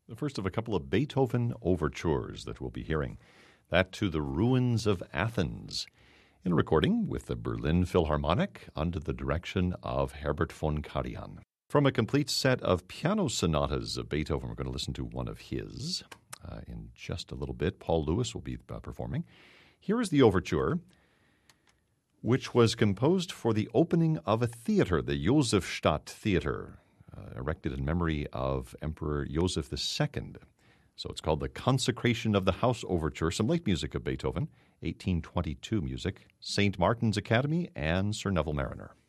The first of a couple of Beethoven overtures that we'll be hearing. That to the Ruins of Athens, in a recording with the Berlin Philharmonic under the direction of Herbert von Karajan. From a complete set of piano sonatas of Beethoven, we're going to listen to one of his in just a little bit. Paul Lewis will be performing. Here is the overture, which was composed for the opening of a theater, the Josefstadt Theater, erected in memory of Emperor Joseph II. So it's called the Consecration of the House Overture, some late music of Beethoven, 1822 music, St. Martin's Academy, and Sir Neville Mariner.